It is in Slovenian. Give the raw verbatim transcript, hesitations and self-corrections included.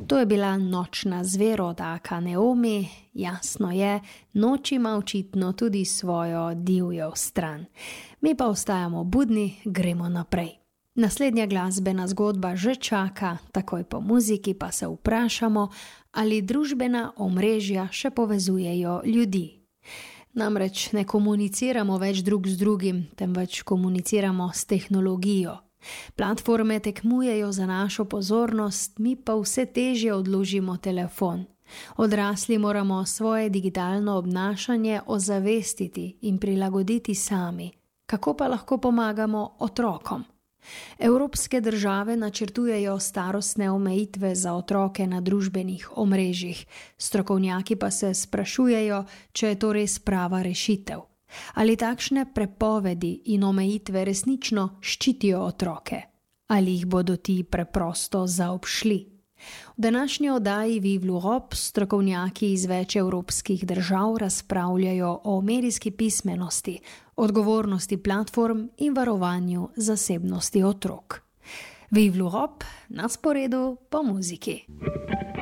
To je bila Nočna zver od Aka Neomi. Jasno je, noč ima očitno tudi svojo divjo stran. Mi pa ostajamo budni, gremo naprej. Naslednja glasbena zgodba že čaka, takoj po muziki pa se vprašamo, ali družbena omrežja še povezujejo ljudi. Namreč ne komuniciramo več drug z drugim, temveč komuniciramo s tehnologijo. Platforme tekmujejo za našo pozornost, mi pa vse težje odložimo telefon. Odrasli moramo svoje digitalno obnašanje ozavestiti in prilagoditi sami. Kako pa lahko pomagamo otrokom? Evropske države načrtujejo starostne omejitve za otroke na družbenih omrežjih, strokovnjaki pa se sprašujejo, če je to res prava rešitev. Ali takšne prepovedi in omejitve resnično ščitijo otroke? Ali jih bodo ti preprosto zaobšli? V današnji oddaji Vive l'Europe strokovnjaki iz več evropskih držav razpravljajo o medijski pismenosti, odgovornosti platform in varovanju zasebnosti otrok. Vive l'Europe na sporedu po muziki.